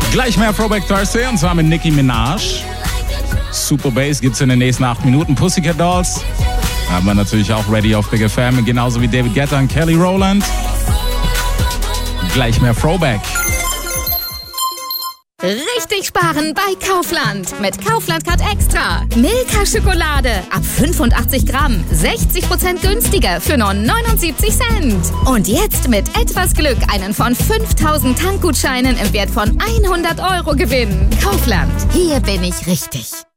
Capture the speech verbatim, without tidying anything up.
Gleich mehr Throwback Thursday und zwar mit Nicki Minaj. Super Bass gibt's in den nächsten acht Minuten. Pussycat Dolls haben wir natürlich auch ready auf Big F M, genauso wie David Guetta und Kelly Rowland. Gleich mehr Throwback. Richtig sparen bei Kaufland. Mit Kaufland Card Extra. Milka Schokolade ab fünfundachtzig Gramm. sechzig Prozent günstiger für nur neunundsiebzig Cent. Und jetzt mit etwas Glück einen von fünftausend Tankgutscheinen im Wert von hundert Euro gewinnen. Kaufland. Hier bin ich richtig.